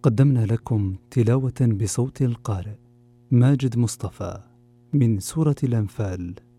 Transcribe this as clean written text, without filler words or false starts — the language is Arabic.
قدمنا لكم تلاوة بصوت القارئ ماجد مصطفى من سورة الأنفال.